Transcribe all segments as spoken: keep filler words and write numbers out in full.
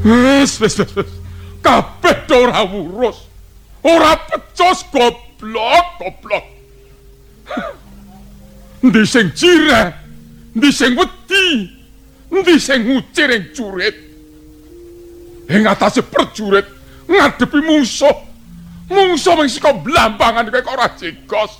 Wis wis wis. Kabeh ora wurus. Ora pecos goblok, goblok. Endi sing jireh? Endi sing wedi? Endi sing ngucir ing jurit? Ing atase prajurit ngadepi mungsuh. Mungsuh mung saka blambangan kowe kok ora jegos.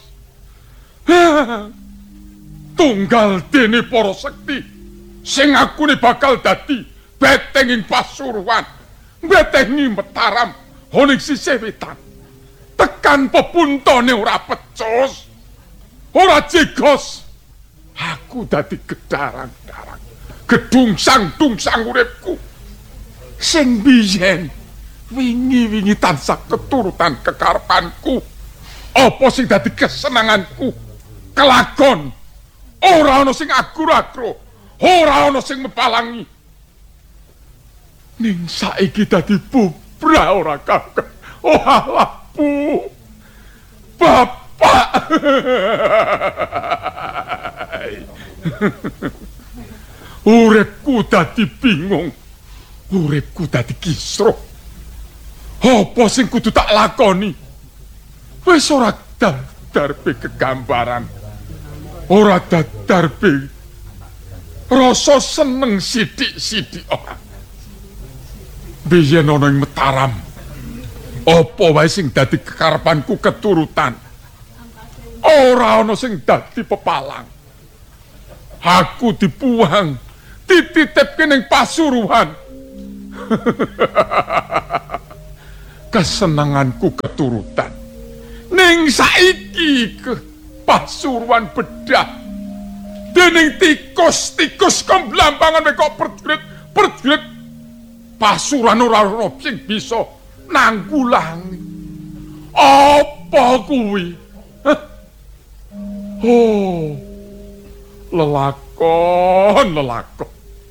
Tunggal dene para sekti sing akune bakal dadi betenging Pasuruan, betengi Mataram, honing sisih wetan. Tekan pepuntone ora pecos, ora jegos. Aku dadi gedarang-darang, gedungsang-dungsang uripku. Sing biyen wingi-wingi tansah keturutan kekarepanku. Apa sing dadi kesenanganku? Kelakon. Ora ana sing agro-agro, ora ana sing mepalangi. Ning saiki dadi bubrah ora kakek. Oh alah, Bu. Bapak. Uripku dadi bingung. Uripku dadi kisruh. Apa sing kudu tak lakoni? Wis ora darbe kegambaran. Ora dadarbe rasa seneng sithik-sithik ora. Biyen ana ing Mataram. Apa wae sing dadi kekarepanku keturutan. Ora ana sing dadi pepalang. Aku dibuang, dititipke ning Pasuruan. Kesenanganku keturutan. Ning saiki ke Pasuruan bedah. Dening tikus-tikus kemblambangan kok perjurit, perjurit Pasuruan ora ana sing bisa nanggulangi. Apa kuwi? Oh. Lelakon, lelakon.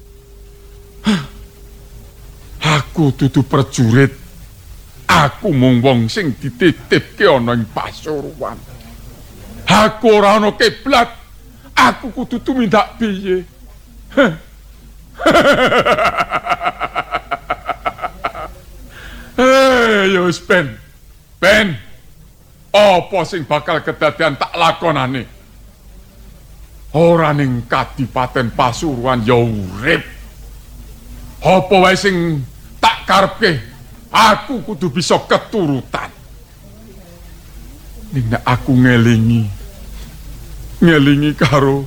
Aku dudu prajurit. Aku mung wong sing dititipke ana ing Pasuruan. Aku ora ana kiblat. Aku kudu tumindak piye? Eh, yo wis Ben. Ben. Apa sing bakal kedadian tak lakonane? Ora ning Kadipaten Pasuruan ya urip. Apa wae sing tak karepke, aku kudu bisa keturutan. Ning nek aku ngelingi ngelingi karo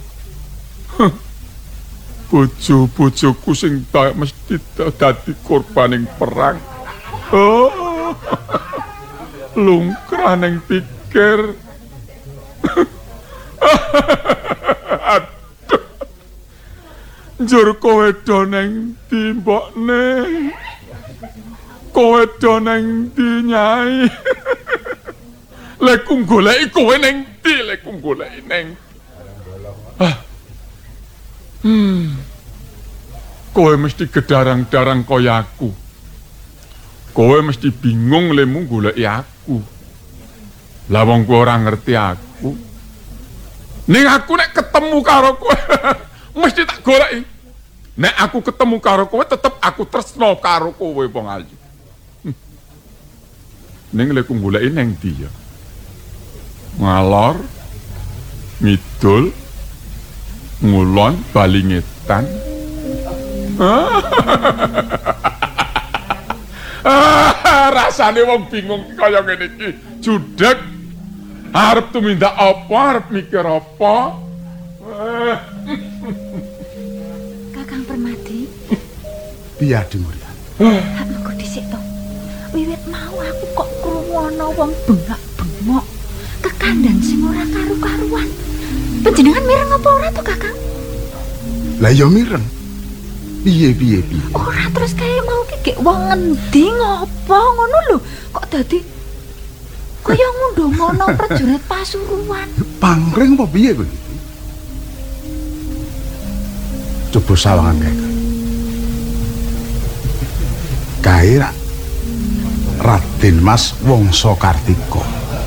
bojo-bojoku sing tak mesti dadi korbaning perang. Oh. Lungkraning pikir. Aduh. Njur kowe do nang ndi mbokne? Kowe do nang ndi Nyai? Lek ku goleki kowe nang ndi? Lek ku goleki nang ah. Hmm. Kowe mesti gedarang-darang kaya aku. Kowe mesti bingung lemu goleki aku. Lah wong kowe ora ngerti aku. Ning aku nek ketemu karo kowe mesti tak goleki. Nek aku ketemu karo kowe tetep aku tresno karo kowe wong ayu. Hmm. Ning lek ku goleki nang ndi ya? Ngalor, ngidul, ngulon, balingetan. Rasane wong bingung kaya ngene iki. Judeg. Arep tumindak apa? Arep mikir apa? Kakang Permadi. Piye Dimulya? Hak mengko dhisik to. Wiwit mau aku kok krungu ana wong bengak-bengok. Kekandhan sing ora karu-karuan. Panjenengan mireng apa ora to, Kakang? Lah ya mireng. Piye piye piye. Ora terus kaya mau ki gek wong ngendi ngopo ngono lho. Kok dadi kaya ngundhomono prajurit Pasuruan. Pangring apa piye kowe? Coba sawangan kae. Kae Raden Mas Wangsa Kartika.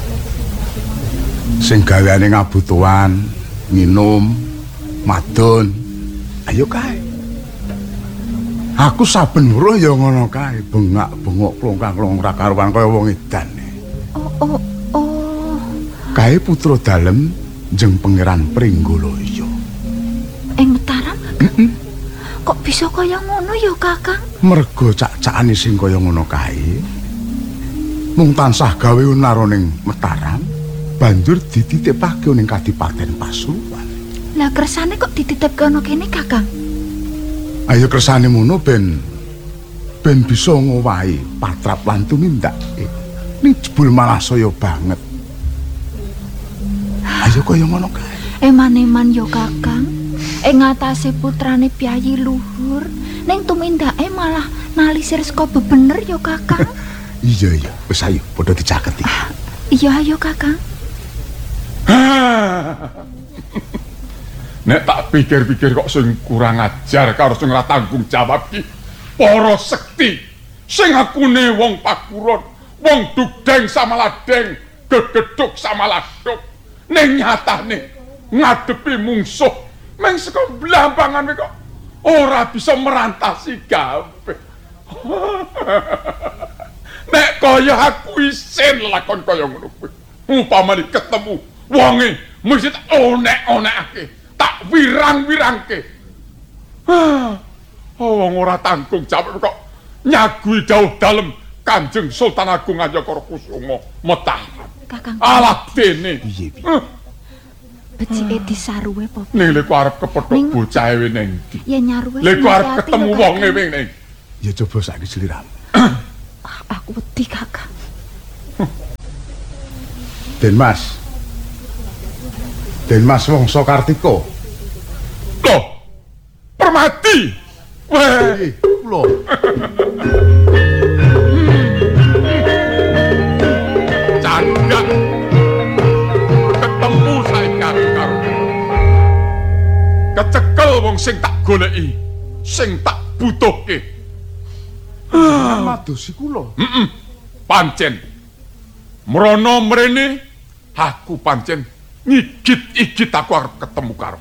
Sing gaweane ngabutuhan, minum, madon. Ayo kae. Aku saben weruh ya ngono kae, bengak-bengok klongkang-klongkang ra karuan kaya wong edan. Oh, oh, oh. Kae putra dalem jeng Pangeran Pringgoloyo. Ing Mataram? Heeh. Kok bisa kaya ngono ya, Kakang? Merga cak-cakane sing kaya ngono kae. Mung tansah gawe unaroning Mataram, banjur dititipake ning Kadipaten Pasuruan. Lah kersane kok dititipke ana kene, Kakang? Ayo kersane mono ben ben bisa ngowahi patrap lan tumindak. Ning jebul malah saya banget. Ayo kaya ngono kae. Eman-eman ya, Kakang. Ing ngatasé putrane piyayi luhur, ning tumindake malah nalisir saka bebener ya, Kakang. Iya iya, wis ayo padha dicaketi. Ah, iya ayo, Kakang. Nek tak pikir-pikir kok sing kurang ajar karo sing ora tanggung jawab ki para sekti sing akune wong Pakuron, wong Dugdeng sama Ladeng, gegeduk sama laduk. Ning nyatane ngadepi mungsuh meng saka blambangan kok ora bisa merantasi kabeh. Nek kaya aku isin lakon kaya ngono kuwi. Umpamane ketemu wonge mesti tak onek-onekake, tak wirang-wirangke. Ah, wong ora tanggung jawab kok nyagui dawuh dalem Kanjeng Sultan Agung Anyokoro Kusumo Mataram. Kakang. Alah dene. Piye piye? Uh, Becike disaruwe apa? ning lek arep kepethuk Ning- bocah ewe ning ndi? Ya nyaruwe. Lek sing arep hati-hati ketemu lho, wonge Kakang. wing ning. Ya coba saiki sliramu. Ah, aku wedi, Kakang. Den Mas. Den Mas Wangsa Kartika. Loh, Permati. Weh, Eh, kula. candang. Ketemu saiki karo karo. Kecekel wong sing tak goleki, sing tak butuhke. Madosi kula. Heeh. Pancen. Mrono mrene aku pancen ngigit-igit aku arep ketemu karo.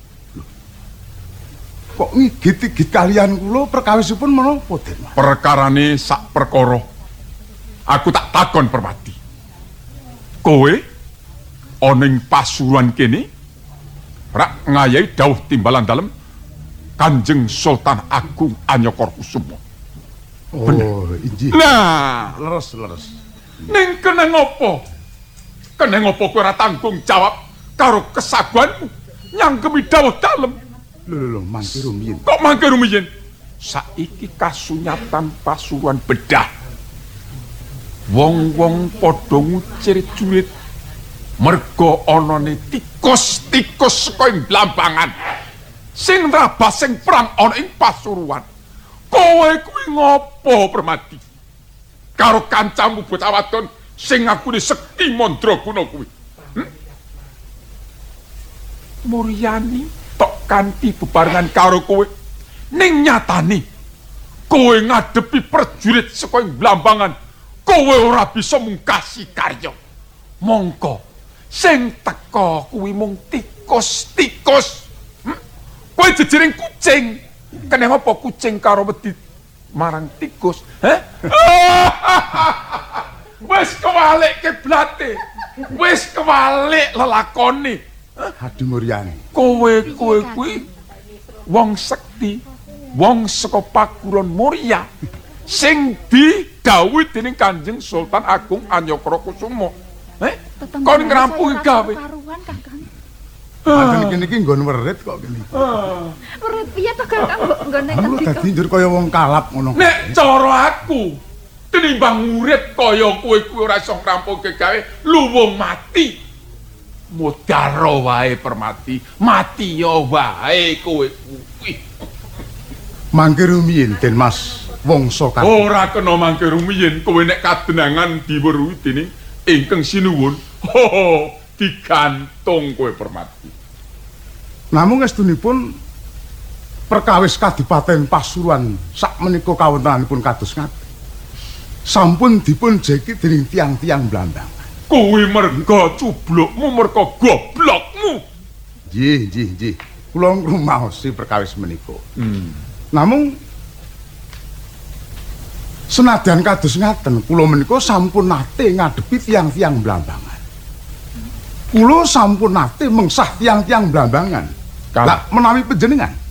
Kok ngigit-igit kalian kula perkawisipun menapa, Den Mas? Perkarane sak perkara. Aku tak takon Permati. Kowe ana ing Pasuruan kene rak ngayahi dawuh timbalan dalem Kanjeng Sultan Agung Anyokoro Kusumo. Oh, injih. Nah, Leres, leres. ning keneng apa? Keneng apa kowe ora tanggung jawab karo kesaguanmu nyanggemi dawuh dalem? Lho lho lho, mangke rumiyin. Kok mangke rumiyin? Saiki kasunyatan Pasuruan bedah. Wong-wong padha ngucir-curit merga anane tikus-tikus saka ing blambangan. Sing rabas sing perang ana ing Pasuruan. Kowe kuwi ngopo, Permati? Karo kancamu bocah wadon sing ngakune Sekti Mandraguna kuwi. Hm? Muryani tok kanthi bebarengan karo kowe ning nyatane kowe ngadepi prajurit saka ing blambangan kowe ora bisa mungkasi karya mongko sing teka kuwi mung tikus-tikus. Hm? Kowe jejering kucing kene apa kucing karo wedi marang tikus, heh? Wis kewalik kiblate, wis kewalik lelakone. Aduh Muryani. Kowe kowe kuwi wong sekti, wong saka Pakuron Murya sing didhawuhi dening Kanjeng Sultan Agung Anyokoro Kusumo. Eh? Kon ngrampungi gawe. Karuan, Kakang. Aden iki niki nggon werit kok kene. Urip piye to, Kakang? Kok nggone Kamu ngendi kok? dadi njur kaya wong kalap ngono. Nek cara aku tinimbang urip kaya kowe kuwi ora iso ngrampungi gawe luwung mati. Modaro wae Permati, mati yo wae kowe kuwi. Mangke rumiyin Den Mas Wangsa Kartika. Ora kena mangke rumiyin kowe nek kadenangan diweruhi dening ingkang sinuwun. Ho, digantung kowe Permati. Namung estunipun perkawis Kadipaten Pasuruan sak menika kawontenanipun kados ngati. Sampun dipun jeki dening tiang-tiang Blambangan. Kuwi merga cublukmu, merga goblokmu. Nggih, nggih, nggih. Kula ngrumaosi perkawis menika. Hmm. Namung Senadyan kados ngaten, kula menika sampun nate ngadepi tiang-tiang Blambangan. Kula sampun nate mengsah tiang-tiang Blambangan. Lah menawi panjenengan